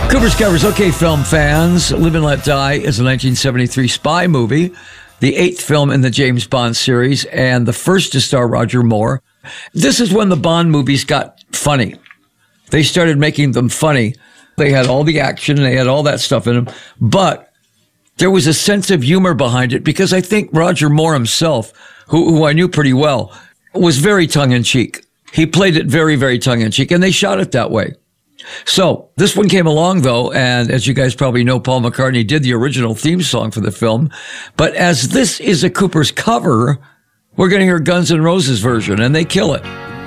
Cooper's Covers. Okay, film fans, Live and Let Die is a 1973 spy movie, the 8th film in the James Bond series, and the first to star Roger Moore. This is when the Bond movies got funny. They started making them funny. They had all the action, they had all that stuff in them, but there was a sense of humor behind it because I think Roger Moore himself, who I knew pretty well, was very tongue-in-cheek. He played it very, very tongue-in-cheek, and they shot it that way. So this one came along, though, and as you guys probably know, Paul McCartney did the original theme song for the film. But as this is a Cooper's cover, we're going to hear Guns N' Roses version, and they kill it.